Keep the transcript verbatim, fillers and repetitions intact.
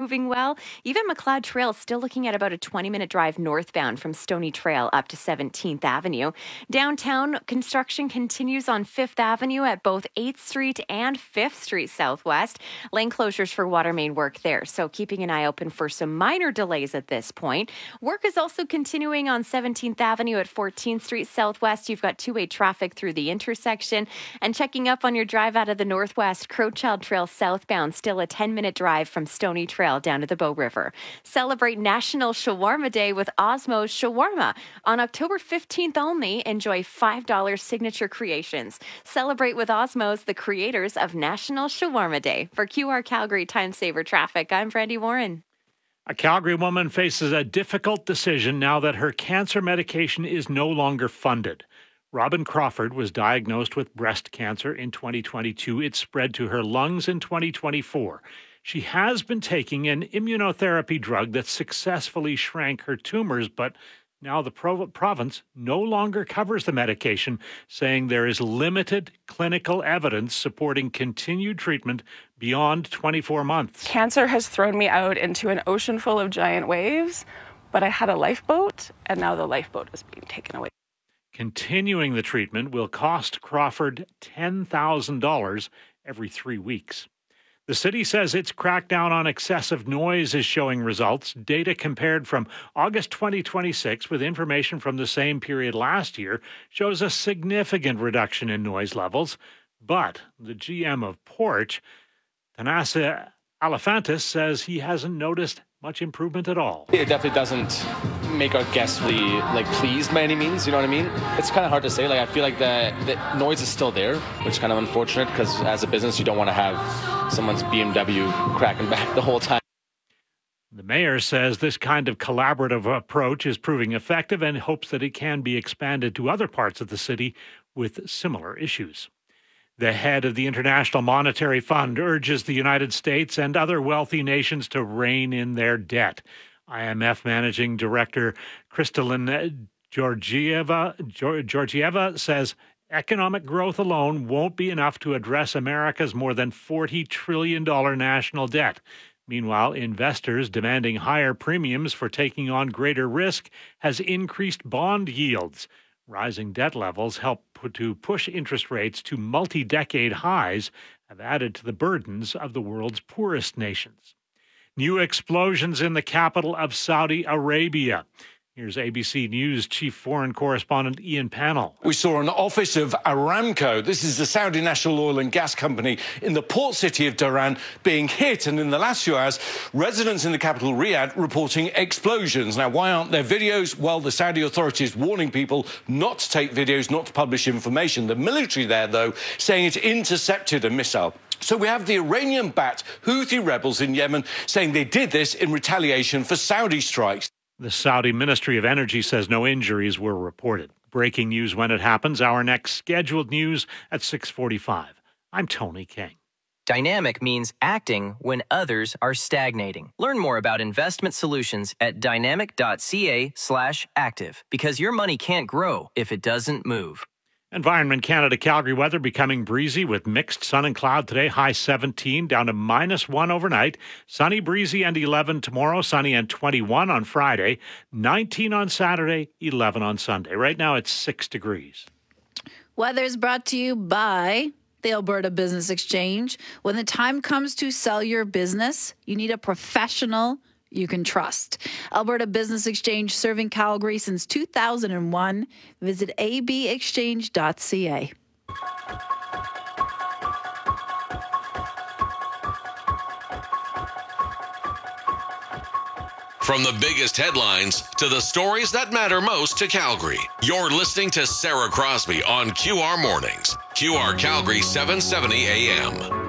moving well. Even Macleod Trail still looking at about a twenty-minute drive northbound from Stony Trail up to seventeenth Avenue. Downtown, construction continues on fifth Avenue at both eighth Street and fifth Street Southwest. Lane closures for water main work there, so keeping an eye open for some minor delays at this point. Work is also continuing on seventeenth Avenue at fourteenth Street Southwest. You've got two-way traffic through the intersection. And checking up on your drive out of the northwest, Crowchild Trail southbound, still a ten-minute drive from Stony Trail down to the Bow River. Celebrate National Shawarma Day with Osmo's Shawarma. On October fifteenth only, enjoy five dollars signature creations. Celebrate with Osmo's, the creators of National Shawarma Day. For Q R Calgary Time Saver Traffic, I'm Brandy Warren. A Calgary woman faces a difficult decision now that her cancer medication is no longer funded. Robin Crawford was diagnosed with breast cancer in twenty twenty-two. It spread to her lungs in twenty twenty-four. She has been taking an immunotherapy drug that successfully shrank her tumors, but now the prov- province no longer covers the medication, saying there is limited clinical evidence supporting continued treatment beyond twenty-four months. Cancer has thrown me out into an ocean full of giant waves, but I had a lifeboat, and now the lifeboat is being taken away. Continuing the treatment will cost Crawford ten thousand dollars every three weeks. The city says its crackdown on excessive noise is showing results. Data compared from August twenty twenty-six with information from the same period last year shows a significant reduction in noise levels. But the G M of Porch, Tanasa Alephantis, says he hasn't noticed much improvement at all. It definitely doesn't make our guests really like pleased by any means, you know what I mean? It's kind of hard to say. Like I feel like the, the noise is still there, which is kind of unfortunate because as a business you don't want to have someone's B M W cracking back the whole time. The mayor says this kind of collaborative approach is proving effective and hopes that it can be expanded to other parts of the city with similar issues. The head of the International Monetary Fund urges the United States and other wealthy nations to rein in their debt. I M F Managing Director Kristalina Georgieva, Georgieva says economic growth alone won't be enough to address America's more than forty trillion dollars national debt. Meanwhile, investors demanding higher premiums for taking on greater risk has increased bond yields. Rising debt levels help to push interest rates to multi-decade highs, have added to the burdens of the world's poorest nations. New explosions in the capital of Saudi Arabia. Here's A B C News Chief Foreign Correspondent Ian Pannell. We saw an office of Aramco, this is the Saudi national oil and gas company, in the port city of Dhahran being hit. And in the last few hours, residents in the capital, Riyadh, reporting explosions. Now, why aren't there videos? Well, the Saudi authorities warning people not to take videos, not to publish information. The military there, though, saying it intercepted a missile. So we have the Iranian-backed Houthi rebels in Yemen saying they did this in retaliation for Saudi strikes. The Saudi Ministry of Energy says no injuries were reported. Breaking news when it happens. Our next scheduled news at six forty-five. I'm Tony King. Dynamic means acting when others are stagnating. Learn more about investment solutions at dynamic.ca slash active because your money can't grow if it doesn't move. Environment Canada Calgary weather becoming breezy with mixed sun and cloud today, high seventeen, down to minus one overnight. Sunny, breezy, and eleven tomorrow. Sunny and twenty-one on Friday. nineteen on Saturday, eleven on Sunday. Right now it's six degrees. Weather is brought to you by the Alberta Business Exchange. When the time comes to sell your business, you need a professional you can trust. Alberta Business Exchange, serving Calgary since two thousand one. Visit a b exchange dot c a. From the biggest headlines to the stories that matter most to Calgary, you're listening to Sarah Crosby on Q R Mornings. Q R Calgary seven seventy A M.